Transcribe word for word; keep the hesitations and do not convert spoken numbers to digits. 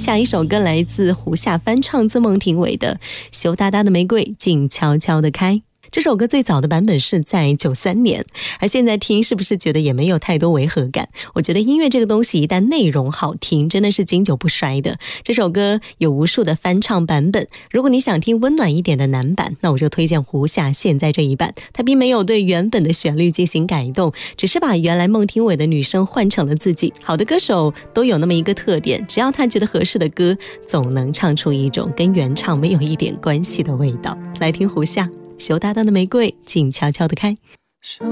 下一首歌来自胡夏翻唱自孟庭苇的《羞答答的玫瑰静悄悄地开》。这首歌最早的版本是在九三年，而现在听是不是觉得也没有太多违和感？我觉得音乐这个东西一旦内容好听，真的是经久不衰的。这首歌有无数的翻唱版本，如果你想听温暖一点的男版，那我就推荐胡夏现在这一版。他并没有对原本的旋律进行改动，只是把原来孟庭苇的女声换成了自己。好的歌手都有那么一个特点，只要他觉得合适的歌，总能唱出一种跟原唱没有一点关系的味道。来听胡夏，羞答答的玫瑰静悄悄地开。 羞